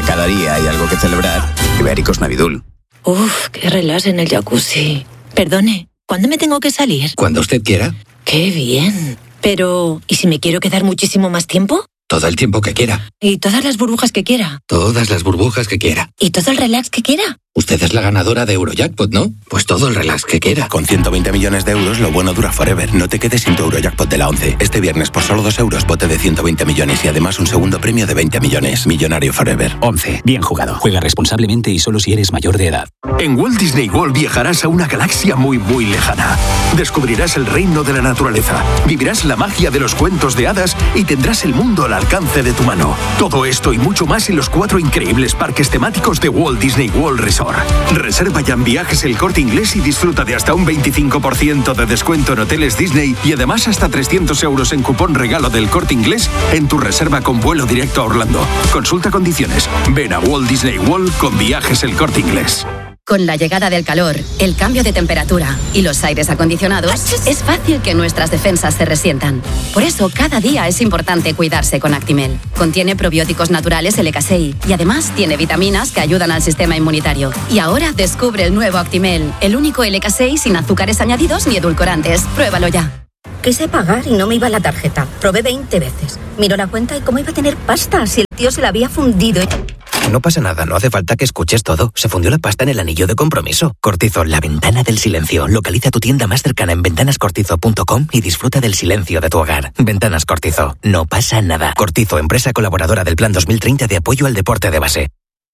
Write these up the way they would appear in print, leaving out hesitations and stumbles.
cada día hay algo que celebrar, Ibéricos Navidul. Uf, qué relax en el jacuzzi. Perdone, ¿cuándo me tengo que salir? Cuando usted quiera. ¡Qué bien! Pero, ¿y si me quiero quedar muchísimo más tiempo? Todo el tiempo que quiera. ¿Y todas las burbujas que quiera? Todas las burbujas que quiera. ¿Y todo el relax que quiera? Usted es la ganadora de Eurojackpot, ¿no? Pues todo el relax que quiera. Con 120 millones de euros, lo bueno dura forever. No te quedes sin tu Eurojackpot de la 11. Este viernes, por solo 2 euros, bote de 120 millones y además un segundo premio de 20 millones. Millonario forever. 11. Bien jugado. Juega responsablemente y solo si eres mayor de edad. En Walt Disney World viajarás a una galaxia muy, muy lejana. Descubrirás el reino de la naturaleza, vivirás la magia de los cuentos de hadas y tendrás el mundo al alcance de tu mano. Todo esto y mucho más en los 4 increíbles parques temáticos de Walt Disney World Resort. Reserva ya en Viajes El Corte Inglés y disfruta de hasta un 25% de descuento en hoteles Disney y además hasta 300 euros en cupón regalo del Corte Inglés en tu reserva con vuelo directo a Orlando. Consulta condiciones. Ven a Walt Disney World con Viajes El Corte Inglés. Con la llegada del calor, el cambio de temperatura y los aires acondicionados, es fácil que nuestras defensas se resientan. Por eso, cada día es importante cuidarse con Actimel. Contiene probióticos naturales LK6 y además tiene vitaminas que ayudan al sistema inmunitario. Y ahora descubre el nuevo Actimel, el único LK6 sin azúcares añadidos ni edulcorantes. Pruébalo ya. Quise pagar y no me iba la tarjeta. Probé 20 veces. Miró la cuenta y cómo iba a tener pasta si el tío se la había fundido. No pasa nada, no hace falta que escuches todo. Se fundió la pasta en el anillo de compromiso. Cortizo, la ventana del silencio. Localiza tu tienda más cercana en ventanascortizo.com y disfruta del silencio de tu hogar. Ventanas Cortizo, no pasa nada. Cortizo, empresa colaboradora del Plan 2030 de apoyo al deporte de base.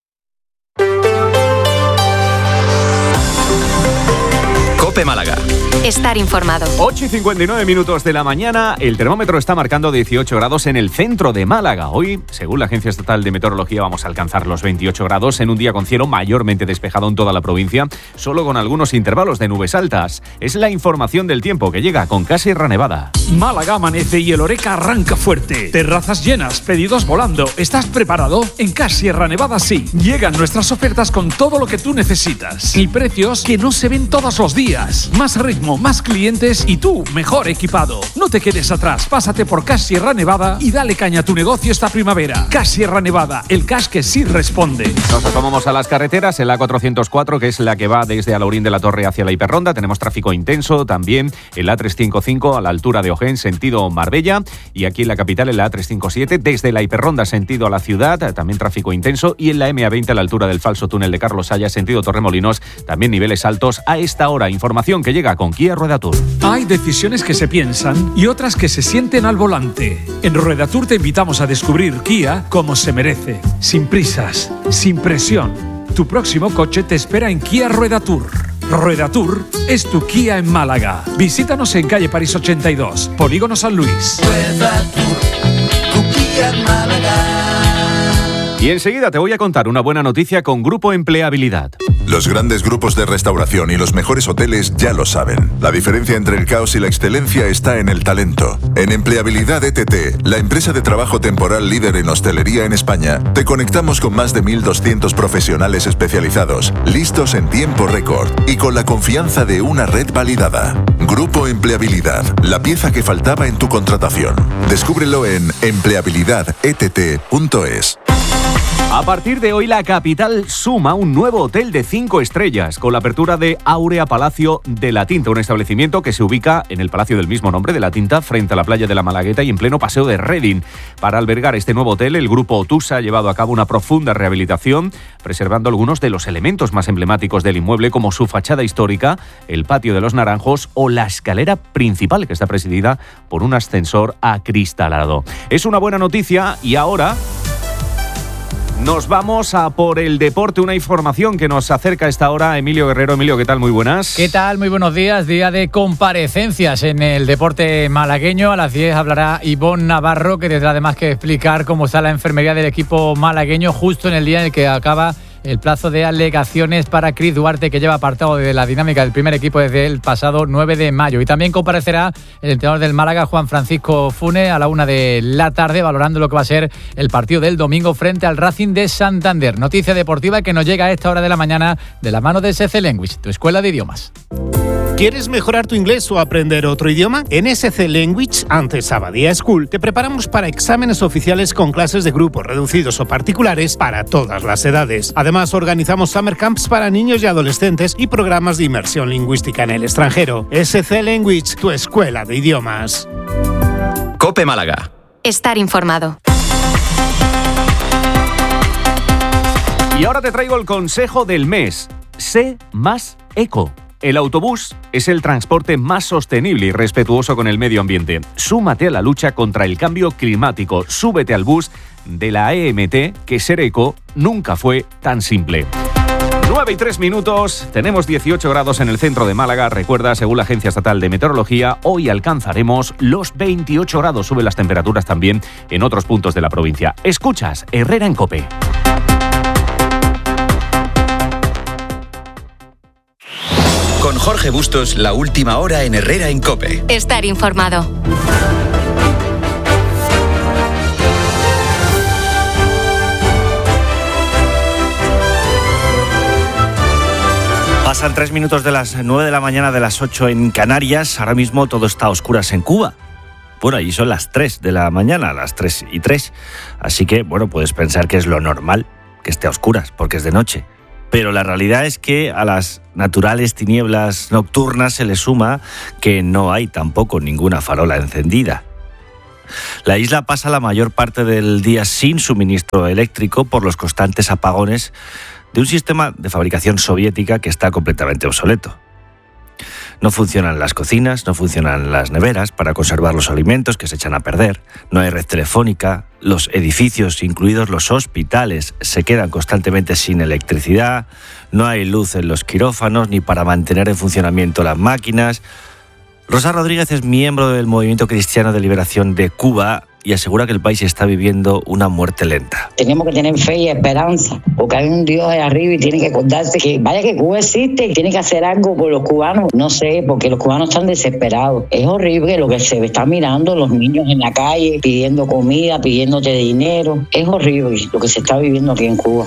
COPE Málaga. Estar informado. 8:59 de la mañana. El termómetro está marcando 18 grados en el centro de Málaga. Hoy, según la Agencia Estatal de Meteorología, vamos a alcanzar los 28 grados en un día con cielo mayormente despejado en toda la provincia, solo con algunos intervalos de nubes altas. Es la información del tiempo que llega con Casierra Nevada. Málaga amanece y el Oreca arranca fuerte. Terrazas llenas, pedidos volando. ¿Estás preparado? En Casierra Nevada sí. Llegan nuestras ofertas con todo lo que tú necesitas. Y precios que no se ven todos los días. Más ritmo, más clientes y tú mejor equipado. No te quedes atrás, pásate por Cash Sierra Nevada y dale caña a tu negocio esta primavera. Cash Sierra Nevada, el cash que sí responde. Nos tomamos a las carreteras, el A404, que es la que va desde Alaurín de la Torre hacia la Hiperronda. Tenemos tráfico intenso, también el A355 a la altura de Ojén, sentido Marbella, y aquí en la capital el A357 desde la Hiperronda, sentido a la ciudad, también tráfico intenso, y en la MA20 a la altura del falso túnel de Carlos Haya, sentido Torremolinos, también niveles altos a esta hora. Información que llega con Kia Rueda Tour. Hay decisiones que se piensan y otras que se sienten al volante. En Rueda Tour te invitamos a descubrir Kia como se merece, sin prisas, sin presión. Tu próximo coche te espera en Kia Rueda Tour. Rueda Tour es tu Kia en Málaga. Visítanos en calle París 82, Polígono San Luis. Rueda Tour, tu Kia en Málaga. Y enseguida te voy a contar una buena noticia con Grupo Empleabilidad. Los grandes grupos de restauración y los mejores hoteles ya lo saben. La diferencia entre el caos y la excelencia está en el talento. En Empleabilidad ETT, la empresa de trabajo temporal líder en hostelería en España, te conectamos con más de 1.200 profesionales especializados, listos en tiempo récord y con la confianza de una red validada. Grupo Empleabilidad, la pieza que faltaba en tu contratación. Descúbrelo en empleabilidadett.es. A partir de hoy, la capital suma un nuevo hotel de 5 estrellas, con la apertura de Áurea Palacio de la Tinta, un establecimiento que se ubica en el Palacio del mismo nombre de la Tinta, frente a la playa de la Malagueta y en pleno paseo de Reding. Para albergar este nuevo hotel, el grupo Otusa ha llevado a cabo una profunda rehabilitación, preservando algunos de los elementos más emblemáticos del inmueble, como su fachada histórica, el patio de los Naranjos o la escalera principal, que está presidida por un ascensor acristalado. Es una buena noticia y ahora nos vamos a por el deporte, una información que nos acerca a esta hora Emilio Guerrero. Emilio, ¿qué tal? Muy buenas. ¿Qué tal? Muy buenos días. Día de comparecencias en el deporte malagueño. A las 10 hablará Ivonne Navarro, que tendrá además que explicar cómo está la enfermería del equipo malagueño justo en el día en el que acaba el plazo de alegaciones para Cris Duarte, que lleva apartado de la dinámica del primer equipo desde el pasado 9 de mayo. Y también comparecerá el entrenador del Málaga, Juan Francisco Funes, a la 1 de la tarde, valorando lo que va a ser el partido del domingo frente al Racing de Santander. Noticia deportiva que nos llega a esta hora de la mañana de la mano de SC Language, tu escuela de idiomas. ¿Quieres mejorar tu inglés o aprender otro idioma? En SC Language, antes Abadía School, te preparamos para exámenes oficiales con clases de grupos reducidos o particulares para todas las edades. Además, organizamos summer camps para niños y adolescentes y programas de inmersión lingüística en el extranjero. SC Language, tu escuela de idiomas. COPE Málaga. Estar informado. Y ahora te traigo el consejo del mes. Sé más eco. El autobús es el transporte más sostenible y respetuoso con el medio ambiente. Súmate a la lucha contra el cambio climático. Súbete al bus de la EMT, que ser eco nunca fue tan simple. 9:03, tenemos 18 grados en el centro de Málaga. Recuerda, según la Agencia Estatal de Meteorología, hoy alcanzaremos los 28 grados. Suben las temperaturas también en otros puntos de la provincia. Escuchas Herrera en COPE. Con Jorge Bustos, la última hora en Herrera en COPE. Estar informado. Pasan 3 minutos de las 9 de la mañana, de las 8 en Canarias. Ahora mismo todo está a oscuras en Cuba. Bueno, allí son las 3 de la mañana, las 3:03. Así que, bueno, puedes pensar que es lo normal que esté a oscuras, porque es de noche. Pero la realidad es que a las naturales tinieblas nocturnas se le suma que no hay tampoco ninguna farola encendida. La isla pasa la mayor parte del día sin suministro eléctrico por los constantes apagones de un sistema de fabricación soviética que está completamente obsoleto. No funcionan las cocinas, no funcionan las neveras para conservar los alimentos que se echan a perder, no hay red telefónica, los edificios, incluidos los hospitales, se quedan constantemente sin electricidad, no hay luz en los quirófanos ni para mantener en funcionamiento las máquinas. Rosa Rodríguez es miembro del Movimiento Cristiano de Liberación de Cuba y asegura que el país está viviendo una muerte lenta. Tenemos que tener fe y esperanza, porque hay un Dios ahí arriba y tiene que acordarse que vaya que Cuba existe y tiene que hacer algo por los cubanos. No sé, porque los cubanos están desesperados. Es horrible lo que se está mirando, los niños en la calle pidiendo comida, pidiéndote dinero. Es horrible lo que se está viviendo aquí en Cuba.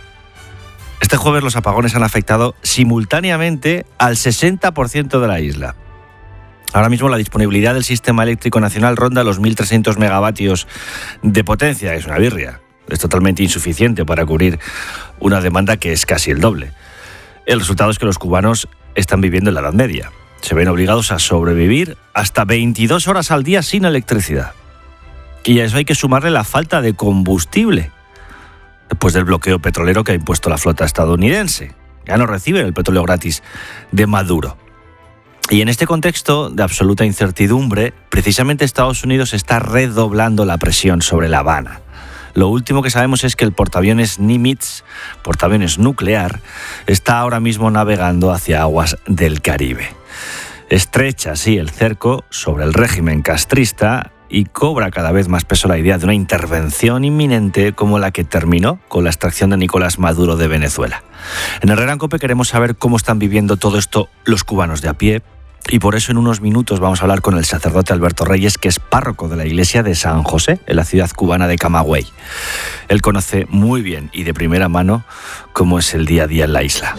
Este jueves los apagones han afectado simultáneamente al 60% de la isla. Ahora mismo la disponibilidad del sistema eléctrico nacional ronda los 1.300 megavatios de potencia. Es una birria. Es totalmente insuficiente para cubrir una demanda que es casi el doble. El resultado es que los cubanos están viviendo en la Edad Media. Se ven obligados a sobrevivir hasta 22 horas al día sin electricidad. Y a eso hay que sumarle la falta de combustible, después del bloqueo petrolero que ha impuesto la flota estadounidense. Ya no reciben el petróleo gratis de Maduro. Y en este contexto de absoluta incertidumbre, precisamente Estados Unidos está redoblando la presión sobre La Habana. Lo último que sabemos es que el portaaviones Nimitz, portaaviones nuclear, está ahora mismo navegando hacia aguas del Caribe. Estrecha así el cerco sobre el régimen castrista y cobra cada vez más peso la idea de una intervención inminente como la que terminó con la extracción de Nicolás Maduro de Venezuela. En Herrera en COPE queremos saber cómo están viviendo todo esto los cubanos de a pie, y por eso en unos minutos vamos a hablar con el sacerdote Alberto Reyes, que es párroco de la iglesia de San José, en la ciudad cubana de Camagüey. Él conoce muy bien y de primera mano cómo es el día a día en la isla.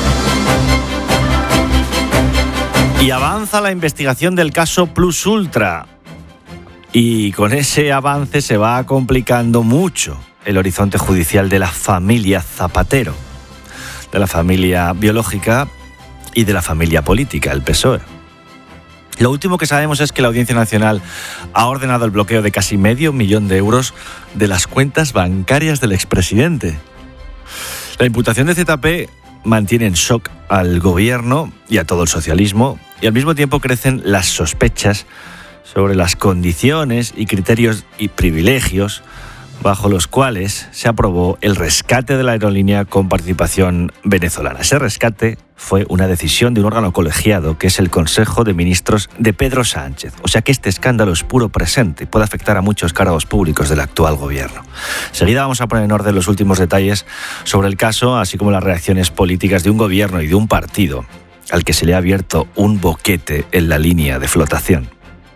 Y avanza la investigación del caso Plus Ultra. Y con ese avance se va complicando mucho el horizonte judicial de la familia Zapatero, de la familia biológica y de la familia política, el PSOE. Lo último que sabemos es que la Audiencia Nacional ha ordenado el bloqueo de casi $500.000 de euros de las cuentas bancarias del expresidente. La imputación de ZP mantiene en shock al gobierno y a todo el socialismo, y al mismo tiempo crecen las sospechas sobre las condiciones y criterios y privilegios bajo los cuales se aprobó el rescate de la aerolínea con participación venezolana. Ese rescate fue una decisión de un órgano colegiado que es el Consejo de Ministros de Pedro Sánchez. O sea que este escándalo es puro presente y puede afectar a muchos cargos públicos del actual gobierno. Enseguida vamos a poner en orden los últimos detalles sobre el caso, así como las reacciones políticas de un gobierno y de un partido al que se le ha abierto un boquete en la línea de flotación.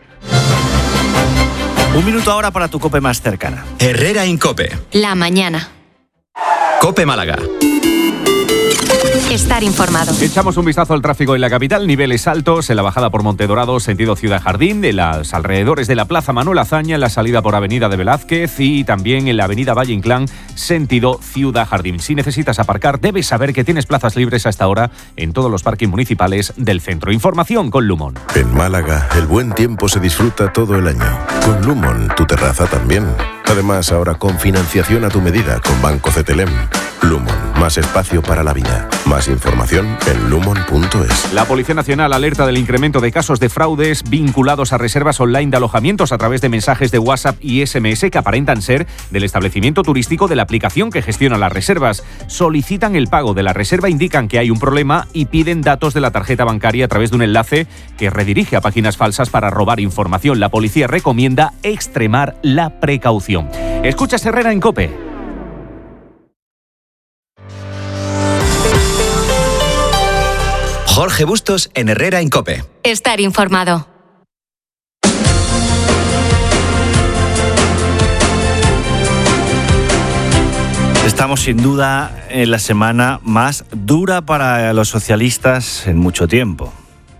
Un minuto ahora para tu COPE más cercana. Herrera en COPE. La mañana. COPE Málaga. Estar informado. Echamos un vistazo al tráfico en la capital. Niveles altos en la bajada por Montedorado, sentido Ciudad Jardín, de los alrededores de la Plaza Manuel Azaña, en la salida por Avenida de Velázquez y también en la Avenida Valle Inclán, sentido Ciudad Jardín. Si necesitas aparcar, debes saber que tienes plazas libres a esta hora en todos los parkings municipales del centro. Información con Lumon. En Málaga, el buen tiempo se disfruta todo el año. Con Lumon, tu terraza también. Además, ahora con financiación a tu medida con Banco CTLM. Lumon, más espacio para la vida. Más información en lumon.es. La Policía Nacional alerta del incremento de casos de fraudes vinculados a reservas online de alojamientos a través de mensajes de WhatsApp y SMS que aparentan ser del establecimiento turístico de la aplicación que gestiona las reservas. Solicitan el pago de la reserva, indican que hay un problema y piden datos de la tarjeta bancaria a través de un enlace que redirige a páginas falsas para robar información. La policía recomienda extremar la precaución. Escuchas Herrera en COPE. Jorge Bustos en Herrera en COPE. Estar informado. Estamos sin duda en la semana más dura para los socialistas en mucho tiempo.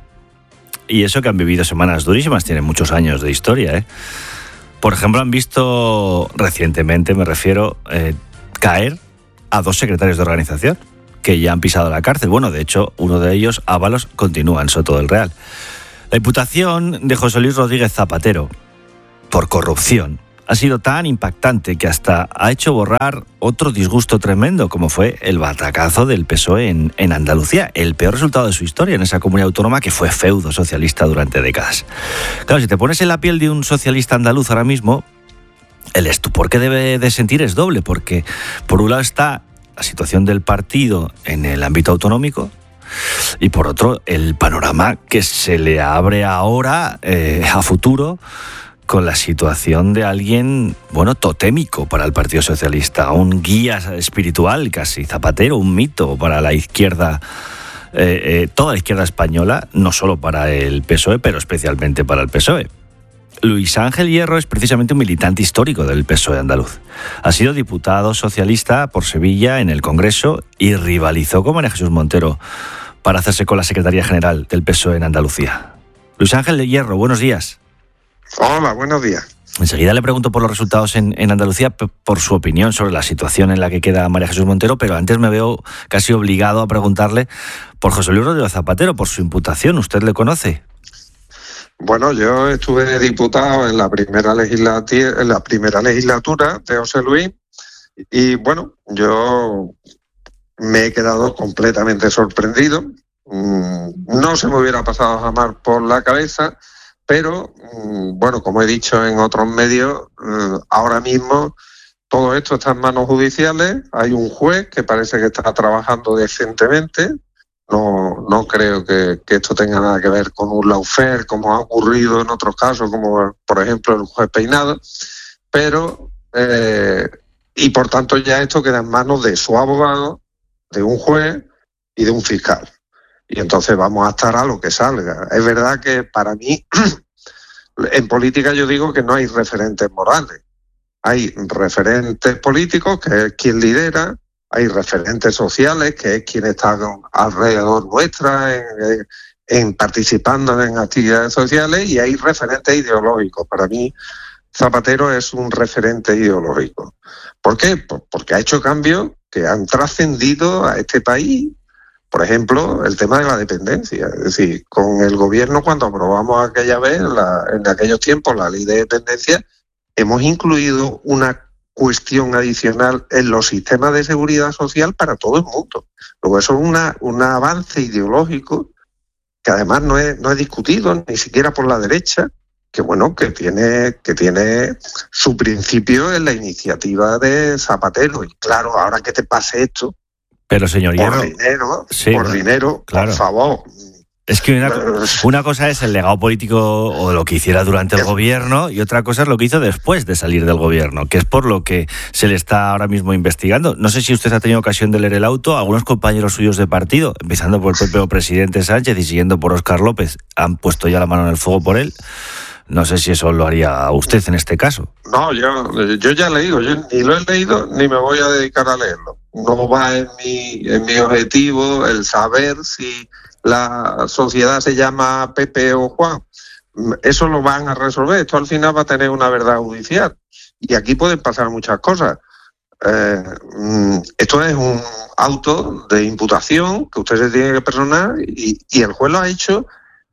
Y eso que han vivido semanas durísimas, tienen muchos años de historia, ¿eh? Por ejemplo, han visto recientemente, me refiero, caer a 2 secretarios de organización que ya han pisado la cárcel. Bueno, de hecho, uno de ellos, Ábalos, continúa en Soto del Real. La imputación de José Luis Rodríguez Zapatero por corrupción ha sido tan impactante que hasta ha hecho borrar otro disgusto tremendo, como fue el batacazo del PSOE en Andalucía, el peor resultado de su historia en esa comunidad autónoma que fue feudo socialista durante décadas. Claro, si te pones en la piel de un socialista andaluz ahora mismo, el estupor que debe de sentir es doble, porque por un lado está la situación del partido en el ámbito autonómico y por otro el panorama que se le abre ahora a futuro con la situación de alguien, bueno, totémico para el Partido Socialista, un guía espiritual casi, Zapatero, un mito para la izquierda, toda la izquierda española, no solo para el PSOE, pero especialmente para el PSOE. Luis Ángel Hierro es precisamente un militante histórico del PSOE andaluz. Ha sido diputado socialista por Sevilla en el Congreso y rivalizó con María Jesús Montero para hacerse con la Secretaría General del PSOE en Andalucía. Luis Ángel Hierro, buenos días. Hola, buenos días. Enseguida le pregunto por los resultados en Andalucía, por su opinión sobre la situación en la que queda María Jesús Montero, pero antes me veo casi obligado a preguntarle por José Luis Rodríguez Zapatero, por su imputación. ¿Usted le conoce? Bueno, yo estuve diputado en la primera legislatura de José Luis y bueno, yo me he quedado completamente sorprendido. No se me hubiera pasado jamás por la cabeza, pero bueno, como he dicho en otros medios, ahora mismo todo esto está en manos judiciales. Hay un juez que parece que está trabajando decentemente. No creo que esto tenga nada que ver con un lawfare, como ha ocurrido en otros casos, como por ejemplo el juez Peinado, pero y por tanto ya esto queda en manos de su abogado, de un juez y de un fiscal. Y entonces vamos a estar a lo que salga. Es verdad que para mí, en política yo digo que no hay referentes morales. Hay referentes políticos, que es quien lidera, hay referentes sociales, que es quien está alrededor nuestra, en participando en actividades sociales, y hay referentes ideológicos. Para mí, Zapatero es un referente ideológico. ¿Por qué? Porque ha hecho cambios que han trascendido a este país. Por ejemplo, el tema de la dependencia. Es decir, con el gobierno, cuando aprobamos aquella vez, en aquellos tiempos, la ley de dependencia, hemos incluido una cuestión adicional en los sistemas de seguridad social para todo el mundo. Luego eso es un avance ideológico que además no es discutido ni siquiera por la derecha, que bueno, que tiene su principio en la iniciativa de Zapatero. Y claro, ahora que te pase esto, pero señor Hierro, por dinero, claro, por favor. Es que una cosa es el legado político o lo que hiciera durante el gobierno y otra cosa es lo que hizo después de salir del gobierno, que es por lo que se le está ahora mismo investigando. No sé si usted ha tenido ocasión de leer el auto. Algunos compañeros suyos de partido, empezando por el propio presidente Sánchez y siguiendo por Óscar López, han puesto ya la mano en el fuego por él. No sé si eso lo haría usted en este caso. No, yo ya he leído, yo ni lo he leído ni me voy a dedicar a leerlo. no va en mi objetivo el saber si la sociedad se llama Pepe o Juan. Eso lo van a resolver. Esto al final va a tener una verdad judicial. Y aquí pueden pasar muchas cosas. Esto es un auto de imputación que usted se tiene que personar y el juez lo ha hecho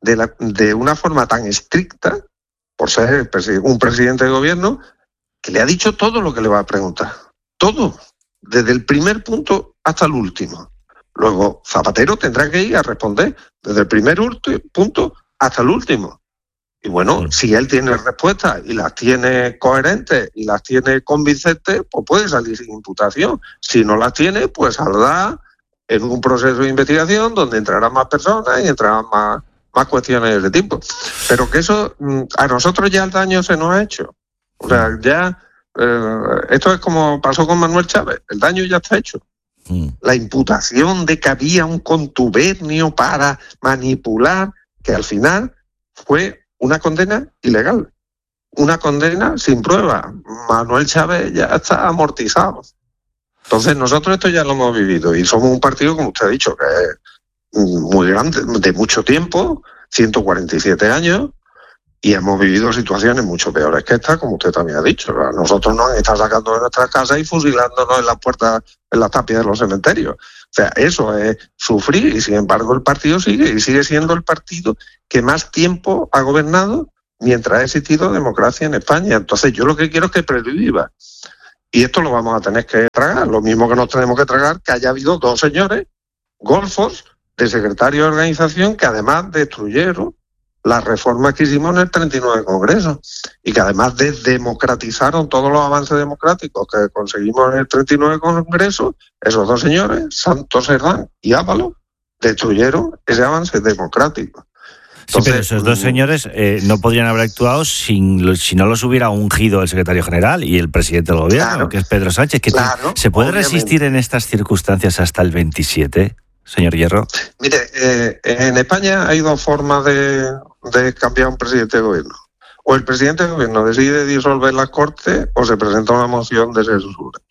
de una forma tan estricta, por ser un presidente de gobierno, que le ha dicho todo lo que le va a preguntar. Todo. Desde el primer punto hasta el último. Luego, Zapatero tendrá que ir a responder desde el primer punto hasta el último. Y bueno, si él tiene respuestas y las tiene coherentes y las tiene convincentes, pues puede salir sin imputación. Si no las tiene, pues saldrá en un proceso de investigación donde entrarán más personas y entrarán más cuestiones de tipo. Pero que eso, a nosotros ya el daño se nos ha hecho. O sea, ya esto es como pasó con Manuel Chávez, el daño ya está hecho. La imputación de que había un contubernio para manipular, que al final fue una condena ilegal, una condena sin prueba. Manuel Chávez ya está amortizado. Entonces nosotros esto ya lo hemos vivido y somos un partido, como usted ha dicho, que es muy grande, de mucho tiempo, 147 años, y hemos vivido situaciones mucho peores que esta, como usted también ha dicho. Nosotros nos han estado sacando de nuestras casas y fusilándonos en las puertas, en las tapias de los cementerios. O sea, eso es sufrir, y sin embargo el partido sigue, y sigue siendo el partido que más tiempo ha gobernado mientras ha existido democracia en España. Entonces yo lo que quiero es que perviva. Y esto lo vamos a tener que tragar, lo mismo que nos tenemos que tragar que haya habido dos señores golfos de secretario de organización que además destruyeron las reformas que hicimos en el 39 Congreso y que además desdemocratizaron todos los avances democráticos que conseguimos en el 39 Congreso. Esos dos señores, Santos Cerdán y Ábalos, destruyeron ese avance democrático. Sí, pero esos dos señores no podrían haber actuado si no los hubiera ungido el secretario general y el presidente del gobierno, claro, que es Pedro Sánchez. ¿Se puede resistir en estas circunstancias hasta el 27, señor Hierro? Mire, en España hay dos formas de cambiar un presidente de gobierno. O el presidente de gobierno decide disolver las Cortes o se presenta una moción de censura.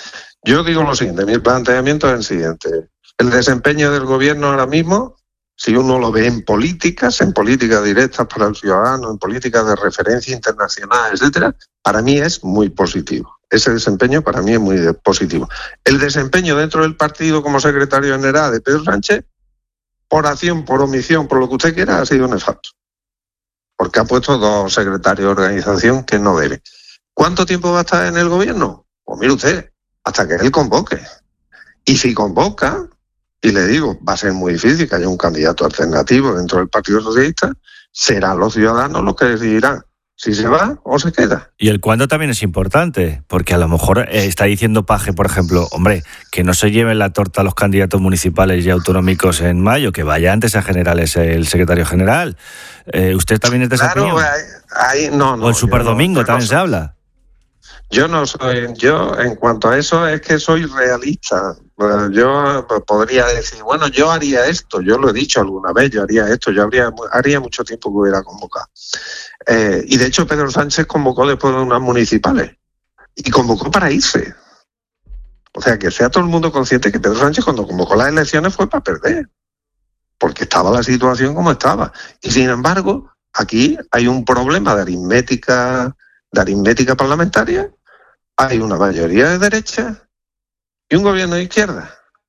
Yo digo lo siguiente, mi planteamiento es el siguiente. El desempeño del gobierno ahora mismo, si uno lo ve en políticas directas para el ciudadano, en políticas de referencia internacional, etcétera, para mí es muy positivo. Ese desempeño para mí es muy positivo. El desempeño dentro del partido como secretario general de Pedro Sánchez, por acción, por omisión, por lo que usted quiera, ha sido nefasto. Porque ha puesto dos secretarios de organización que no debe. ¿Cuánto tiempo va a estar en el gobierno? Pues mire usted, hasta que él convoque. Y si convoca, y le digo, va a ser muy difícil que haya un candidato alternativo dentro del Partido Socialista, serán los ciudadanos los que decidirán si se va o se queda. Y el cuándo también es importante, porque a lo mejor está diciendo Paje, por ejemplo, hombre, que no se lleven la torta a los candidatos municipales y autonómicos en mayo, que vaya antes a generales el secretario general. ¿Usted también es de esa opinión? No, o el superdomingo también se habla. Yo en cuanto a eso es que soy realista. Yo podría decir, bueno, yo haría esto, yo lo he dicho alguna vez, yo haría esto, yo haría mucho tiempo que hubiera convocado. Y de hecho Pedro Sánchez convocó después de unas municipales y convocó para irse. O sea, que sea todo el mundo consciente que Pedro Sánchez cuando convocó las elecciones fue para perder, porque estaba la situación como estaba. Y sin embargo, aquí hay un problema de aritmética parlamentaria, hay una mayoría de derecha y un gobierno de izquierda.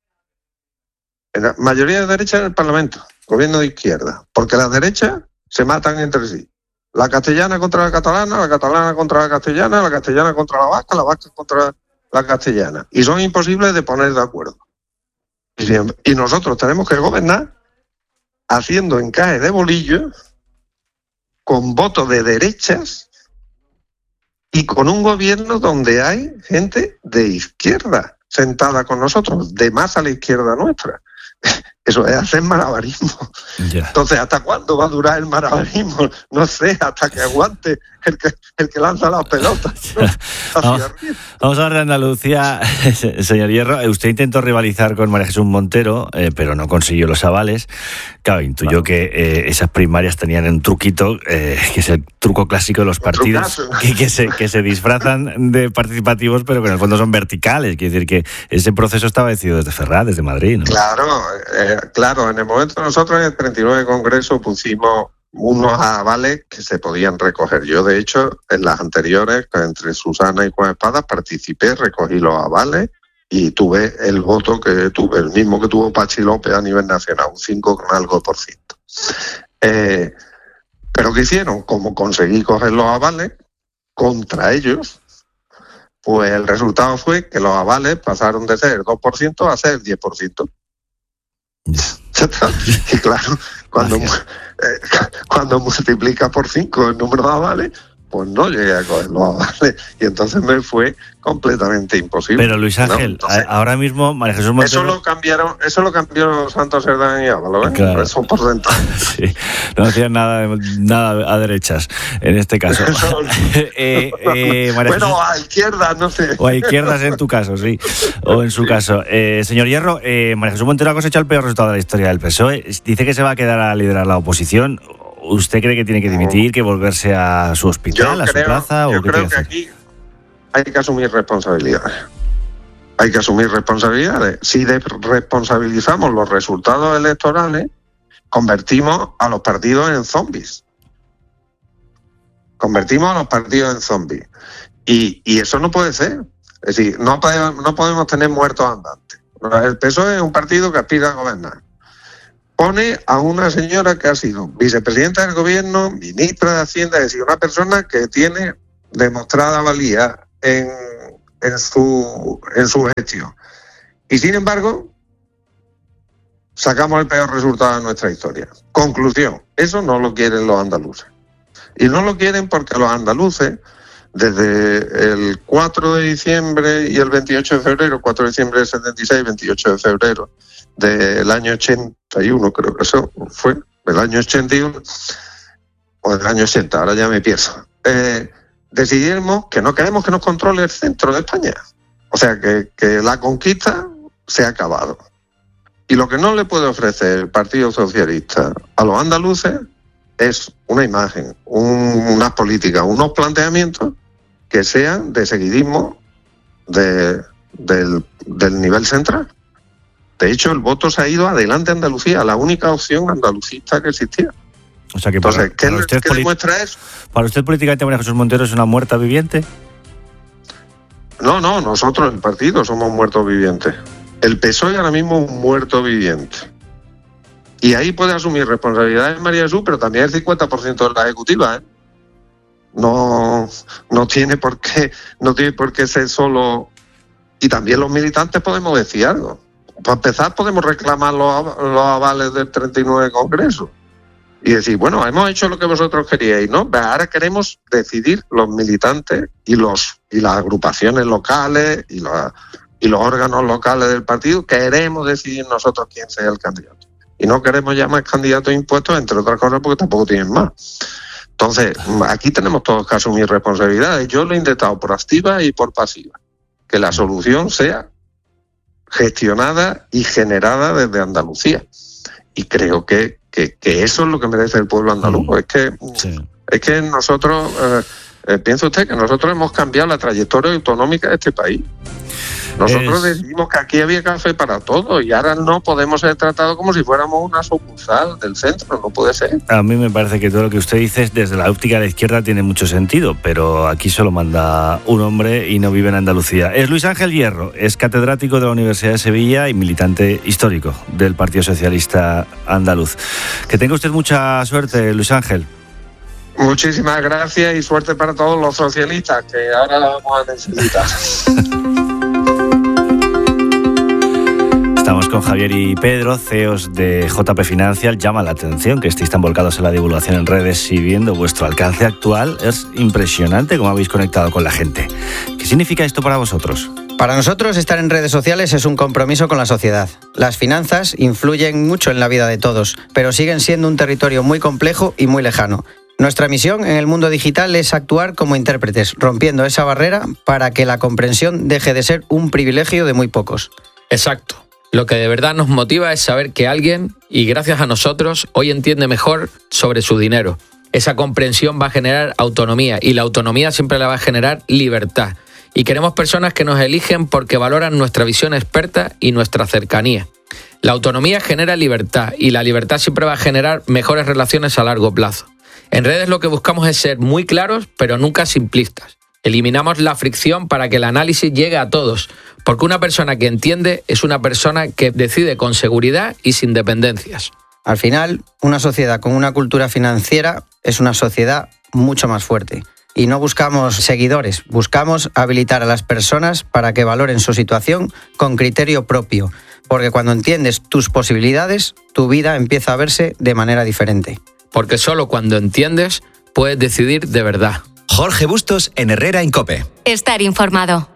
La mayoría de derecha en el Parlamento, gobierno de izquierda, porque las derechas se matan entre sí. La castellana contra la catalana contra la castellana contra la vasca contra la castellana. Y son imposibles de poner de acuerdo. Y nosotros tenemos que gobernar haciendo encaje de bolillo con votos de derechas y con un gobierno donde hay gente de izquierda sentada con nosotros, de más a la izquierda nuestra. Eso es hacer malabarismo. Ya. Entonces, ¿hasta cuándo va a durar el malabarismo? No sé, hasta que aguante el que lanza las pelotas. Vamos a hablar de Andalucía, señor Hierro. Usted intentó rivalizar con María Jesús Montero, pero no consiguió los avales. Claro, intuyó que esas primarias tenían un truquito, que es el truco clásico de los partidos, que se disfrazan de participativos, pero que en el fondo son verticales. Quiere decir que ese proceso estaba decidido desde Ferraz, desde Madrid, ¿no? Claro, en el momento nosotros en el 39 Congreso pusimos unos avales que se podían recoger. Yo, de hecho, en las anteriores, entre Susana y Juan Espadas, participé, recogí los avales y tuve el voto que tuve, el mismo que tuvo Pachi López a nivel nacional, un 5 con algo por ciento. Pero ¿qué hicieron? Como conseguí coger los avales contra ellos, pues el resultado fue que los avales pasaron de ser 2% a ser 10%. Y claro, cuando multiplica por 5 el número de avales, pues no llegué a coger los avales y entonces me fue completamente imposible. Pero Luis Ángel, ¿no? Entonces, ahora mismo María Jesús Montero... Eso lo cambió Santos Cerdán y Ábalos, ¿eh? Claro. Eso por dentro. Sí, no hacían nada a derechas, en este caso. Bueno, a izquierdas, no sé. O a izquierdas en tu caso, sí. O en su caso. Señor Hierro, María Jesús Montero ha cosechado el peor resultado de la historia del PSOE. Dice que se va a quedar a liderar la oposición. ¿Usted cree que tiene que dimitir, que volverse a su hospital, a su plaza? Yo creo que aquí hay que asumir responsabilidades. Hay que asumir responsabilidades. Si responsabilizamos los resultados electorales, convertimos a los partidos en zombies. Y eso no puede ser. Es decir, no podemos tener muertos andantes. El PSOE es un partido que aspira a gobernar. Pone a una señora que ha sido vicepresidenta del gobierno, ministra de Hacienda, es decir, una persona que tiene demostrada valía en su gestión. Y sin embargo, sacamos el peor resultado de nuestra historia. Conclusión, eso no lo quieren los andaluces. Y no lo quieren porque los andaluces, desde el 4 de diciembre y el 28 de febrero, 4 de diciembre del 76, 28 de febrero del año 81, creo que eso fue, del año 81, o del año 80, ahora ya me pierdo, decidimos que no queremos que nos controle el centro de España. O sea, que la conquista se ha acabado. Y lo que no le puede ofrecer el Partido Socialista a los andaluces es una imagen, unas políticas, unos planteamientos que sean de seguidismo del nivel central. De hecho, el voto se ha ido adelante a Andalucía, la única opción andalucista que existía. O sea que entonces, ¿qué demuestra eso? ¿Para usted políticamente María Jesús Montero es una muerta viviente? No, nosotros, el partido, somos muertos vivientes. El PSOE ahora mismo es un muerto viviente. Y ahí puede asumir responsabilidades María Jesús, pero también el 50% de la ejecutiva, ¿eh? No tiene por qué ser solo... Y también los militantes podemos decir algo. Para empezar, podemos reclamar los avales del 39 Congreso y decir, bueno, hemos hecho lo que vosotros queríais, ¿no? Pero ahora queremos decidir los militantes y las agrupaciones locales y los órganos locales del partido, queremos decidir nosotros quién sea el candidato. Y no queremos ya más candidatos impuestos, entre otras cosas, porque tampoco tienen más. Entonces, aquí tenemos todos que asumir responsabilidades. Yo lo he intentado por activa y por pasiva. Que la solución sea gestionada y generada desde Andalucía. Y creo que eso es lo que merece el pueblo andaluz. Es que nosotros, piensa usted que nosotros hemos cambiado la trayectoria autonómica de este país. Nosotros decidimos que aquí había café para todos y ahora no podemos ser tratados como si fuéramos una sucursal del centro, no puede ser. A mí me parece que todo lo que usted dice desde la óptica de la izquierda tiene mucho sentido, pero aquí solo manda un hombre y no vive en Andalucía. Es Luis Ángel Hierro, es catedrático de la Universidad de Sevilla y militante histórico del Partido Socialista Andaluz. Que tenga usted mucha suerte, Luis Ángel. Muchísimas gracias y suerte para todos los socialistas, que ahora la vamos a necesitar. Estamos con Javier y Pedro, CEOs de JP Financial. Llama la atención que estéis tan volcados en la divulgación en redes y viendo vuestro alcance actual. Es impresionante cómo habéis conectado con la gente. ¿Qué significa esto para vosotros? Para nosotros, estar en redes sociales es un compromiso con la sociedad. Las finanzas influyen mucho en la vida de todos, pero siguen siendo un territorio muy complejo y muy lejano. Nuestra misión en el mundo digital es actuar como intérpretes, rompiendo esa barrera para que la comprensión deje de ser un privilegio de muy pocos. Exacto. Lo que de verdad nos motiva es saber que alguien, y gracias a nosotros, hoy entiende mejor sobre su dinero. Esa comprensión va a generar autonomía, y la autonomía siempre la va a generar libertad. Y queremos personas que nos eligen porque valoran nuestra visión experta y nuestra cercanía. La autonomía genera libertad, y la libertad siempre va a generar mejores relaciones a largo plazo. En redes lo que buscamos es ser muy claros, pero nunca simplistas. Eliminamos la fricción para que el análisis llegue a todos, porque una persona que entiende es una persona que decide con seguridad y sin dependencias. Al final, una sociedad con una cultura financiera es una sociedad mucho más fuerte. Y no buscamos seguidores, buscamos habilitar a las personas para que valoren su situación con criterio propio, porque cuando entiendes tus posibilidades, tu vida empieza a verse de manera diferente. Porque solo cuando entiendes, puedes decidir de verdad. Jorge Bustos en Herrera en COPE. Estar informado.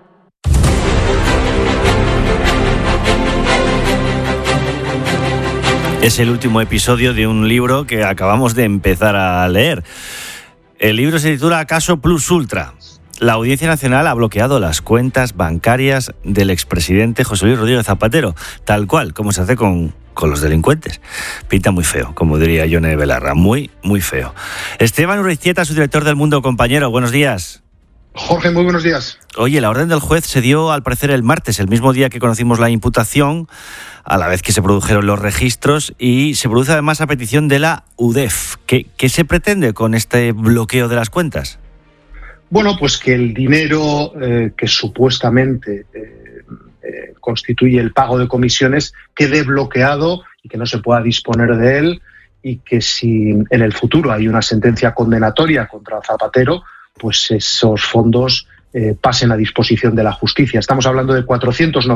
Es el último episodio de un libro que acabamos de empezar a leer. El libro se titula Caso Plus Ultra. La Audiencia Nacional ha bloqueado las cuentas bancarias del expresidente José Luis Rodríguez Zapatero, tal cual como se hace con los delincuentes. Pinta muy feo, como diría Yone Belarra, muy, muy feo. Esteban Urriztieta, su director del Mundo, compañero, buenos días. Jorge, muy buenos días. Oye, la orden del juez se dio al parecer el martes, el mismo día que conocimos la imputación, a la vez que se produjeron los registros, y se produce además a petición de la UDEF. ¿Qué se pretende con este bloqueo de las cuentas? Bueno, pues que el dinero que supuestamente constituye el pago de comisiones quede bloqueado y que no se pueda disponer de él, y que si en el futuro hay una sentencia condenatoria contra Zapatero, pues esos fondos pasen a disposición de la justicia. Estamos hablando de 490